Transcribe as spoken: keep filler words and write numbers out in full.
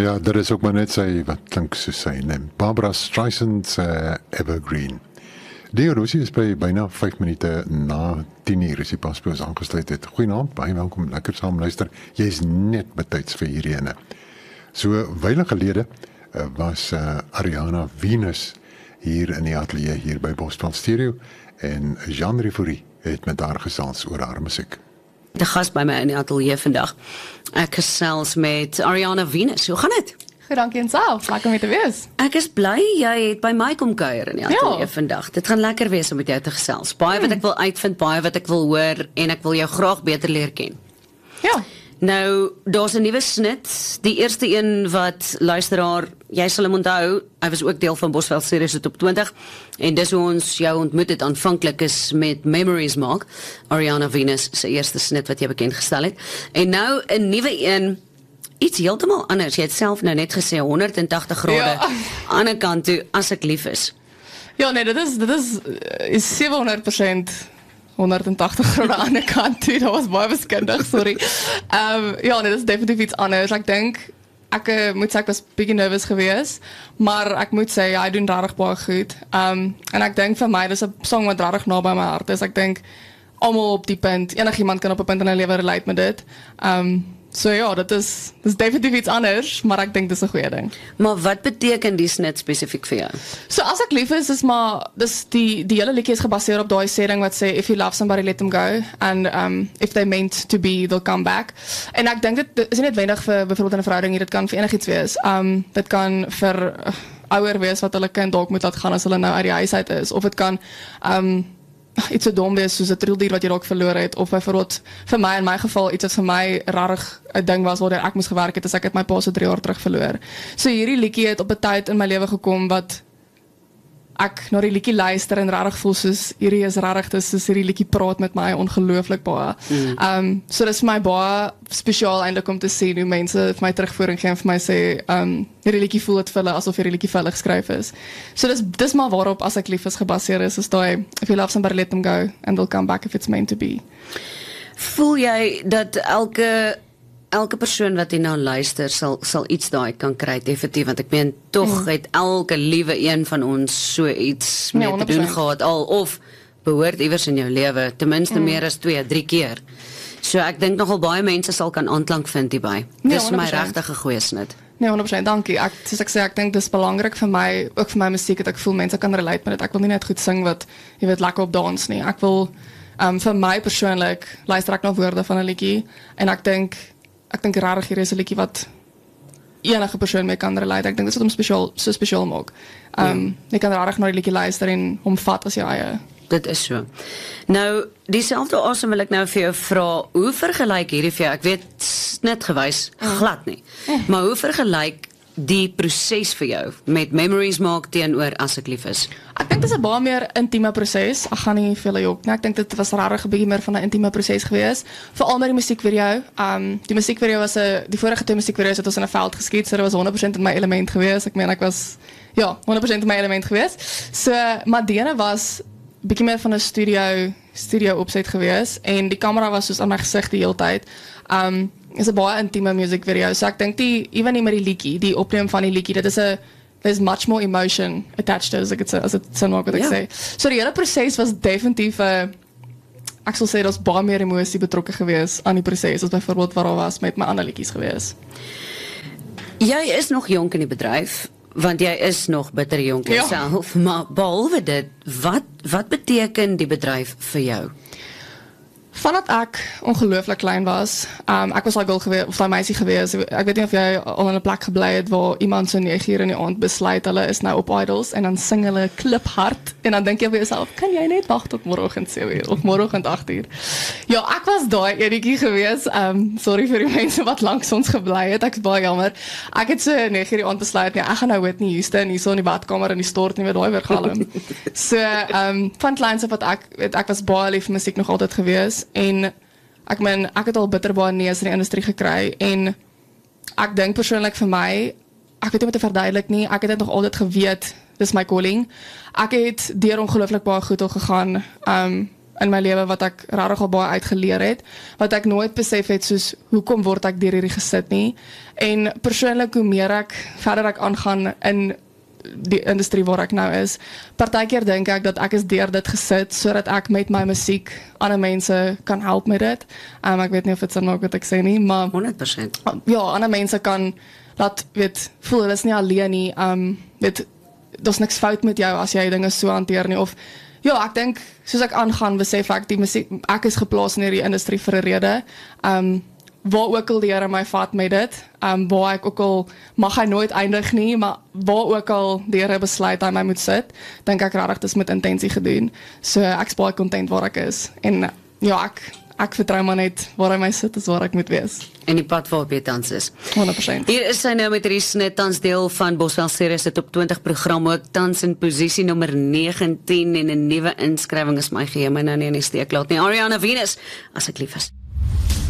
Ja, dit is ook maar net sy, wat klink soos sy naam. Barbara Streisand's uh, Evergreen. Die horlosie is by byna vyf minute na tien uur is die pas by ons aangesluit het. Goeienaand, baie welkom, lekker saam luister. Jy is net betyds vir hierdie ene. So, wyle gelede uh, was uh, Ariana Venus hier in die ateljee hier by Boston Stereo en Jean Rivorie het met haar gesels oor haar musiek. De gast by my in die ateljee vandag. Ek gesels met Ariana Venus. Hoe gaan dit? Goed, dankie en self. Lekker om mee te wees. Ek is bly jy het by my kom kuier in die ateljee Ja. vandag. Dit gaan lekker wees om met jou te gesels. Baie wat ek wil uitvind, baie wat ek wil hoor en ek wil jou graag beter leer ken. Ja. Nou, daar's 'n nuwe snit. Die eerste een wat luisteraar, jy sal hom onthou, hy was ook deel van Bosveld Series se Top twintig en dis hoe ons jou ontmoet het aanvanklik is met Memories Maak, Ariana Venus se eerste snit wat jy bekend gestel het. En nou 'n nuwe een, iets heeltemal anders. Jy het self nou net gesê honderdtagtig grade Ja. aan die kant toe as ek lief is. Ja, nee, dit is, dit is, is sevenhonderd persent honderdtagtig grade aan die kant toe. Dat was baie wiskundig, sorry. Um, ja, nee, dit is definitief iets anders. Ek dink, ek uh, moet sê, ek was bietjie nervous gewees, maar ek moet sê, ja, hy doen regtig baie goed. Um, en ek dink vir my, dis 'n song wat regtig naby my hart is. Ek dink, almal op die punt, enigiemand kan op 'n punt in 'n lewe relate met dit. Um, so ja, dit is, dit is definitief iets anders, maar ek dink dit is 'n goeie ding. Maar wat beteken die snit spesifiek vir jou? So as ek lief is, is maar, dis die, die hele liedjie is gebaseer op daai sê ding wat sê, if you love somebody, let them go, and um, if they meant to be, they'll come back. En ek dink dit is nie noodwendig vir byvoorbeeld in 'n verhouding, dit kan vir enigiets wees. Um, dit kan vir uh, ouer wees wat hulle kind dalk moet laat gaan as hulle nou uit die huis uit is, of dit kan um, iets so dom wees soos 'n troeldier wat jy dalk verloor het, of byvoorbeeld vir my in my geval iets wat vir my rarig 'n ding was waar ek moes gewerk het as ek het my pa so drie jaar terug verloor. So hierdie liedjie het op 'n tyd in my lewe gekom wat ek na die liedjie luister en rarig voel soos hierdie is rarig, dis soos hierdie liedjie praat met my ongelooflik baie. Mm. Um, so dis vir my baie spesiaal eintlik om te sien hoe mense vir my terugvoering gee en vir my sê, um, hierdie liedjie voel dit vir hulle asof hierdie liedjie vir hulle geskryf is. So dis dis maar waarop as ek lief is gebaseer is, is daai if you love somebody let them go and they'll come back if it's meant to be. Voel jy dat elke elke persoon wat hier nou luister sal sal iets daai kan kry definitief, want ek meen tog mm. het elke liewe een van ons so iets mee Nee, te doen gehad al of behoort iewers in jou lewe ten minste mm. meer as twee, drie keer. So ek dink nogal baie mense sal kan aanklank vind hierby. Nee, Dis my honderd persent. regtig 'n goeie snit. Nee, honderd persent, dankie. Ek, soos ek sê, ek dink dis belangrik vir my, ook vir my musiek, dat ek voel mense kan relate met dit. Ek wil nie net goed sing wat, jy weet, lekker op dans nie. Ek wil, um, vir my persoonlik, luister ek na woorde van 'n liedjie, en ek dink, ek dink rarig hier is 'n liedjie wat enige persoon mee kan relate. Ek dink dit is wat hom spesiaal, so spesiaal maak. Um, ja. Jy kan rarig na die liedjie luister en hom vat as jou eie. Dit is so. Nou, dieselfde asem wil ek nou vir jou vra, hoe vergelyk hierdie vir jou? Ek weet net gewys glad nie. Maar hoe vergelyk die proses vir jou met Memories Maak teenoor As ek lief is? Ek dink dit is 'n baie meer intieme proses. Ek gaan nie vir julle jok nie. Ek dink dit was regtig 'n bietjie meer van 'n intieme proses gewees. Veral met die musiekvideo. Um die musiekvideo was 'n die vorige twee musiekvideo's het ons in 'n veld geskiet, so dit was honderd persent in my element gewees. Ek meen ek was ja, honderd persent in my element gewees. So maar die ene was bietjie meer van 'n studio studio opset gewees en die kamera was soos aan my gesig die hele tyd. Um is 'n baie intieme musiekvideo. So ek dink die ewen nie met die liedjie, die opneem van die liedjie, dit is 'n there's much more emotion attached to it, as ek het sê, as dit sin maak wat ek Ja. sê. So die hele proses was definitief 'n uh, ek sal sê daar's baie meer emosie betrokke gewees aan die proses as byvoorbeeld wat daar was met my ander liedjies gewees. Jy is nog jonk in die bedryf, want jy is nog bitter jonk Ja. jouself, maar behalwe dit, wat wat beteken die bedryf vir jou? Vandat ek ongelooflik klein was, um, ek was daai girl gewees, of daai meisie gewees, ek weet nie of jy al in 'n plek gebly het waar iemand so nege uur in die aand besluit, hulle is nou op Idols, en dan sing hulle kliphard, en dan dink jy vir jouself, kan jy net wag tot môreoggend sewe uur, of môreoggend agt uur? Ja, ek was daai enetjie gewees, um, sorry vir die mense wat langs ons gebly het, ek is baie jammer, ek het so nege uur die aand besluit, nee, ek gaan nou Whitney Houston, hier so in die badkamer in die stort, nie weer daai weer galm. So, um, van kleins af wat ek, weet, ek was baie lief vir musiek nog altyd gewees, en ek meen, ek het al bitter baie neus in die industrie gekry, en ek dink persoonlik vir my, ek weet nie wat te verduidelik nie, ek het dit nog altyd geweet, dis my calling, ek het deur ongelooflik baie goed al gegaan, um, in my lewe wat ek regtig al baie uitgeleer het, wat ek nooit besef het soos hoekom word ek deur hierdie gesit nie. En persoonlik hoe meer ek verder ek aangaan in die industrie waar ek nou is, partykeer dink ek dat ek is deur dit gesit sodat ek met my musiek ander mense kan help met dit. Um, ek weet nie of dit sin maak wat ek sê nie, maar honderd persent. ja, ander mense kan laat weet voel hulle is nie alleen nie. Um weet daar's niks fout met jou as jy dinge so hanteer nie of ja, ek dink soos ek aangaan besef ek die musiek ek is geplaas in hierdie industrie vir 'n rede. Um waar ook al die Here my vat met dit, um, waar ek ook al, mag hy nooit eindig nie, maar waar ook al die Here besluit hy my moet sit, dink ek regtig dis met intensie gedoen. So ek is baie content waar ek is, en ja, ek, ek vertrou maar net waar hy my sit, is waar ek moet wees. En die pad waarop jy tans is. honderd persent. Hier is sy nou met hierdie snit, tans deel van Boswel serie se top twintig program, ook tans in posisie nommer negentien, en 'n nuwe inskrywing is my geheel my nou nie in die steek laat nie. Ariana Venus, as ek lief is.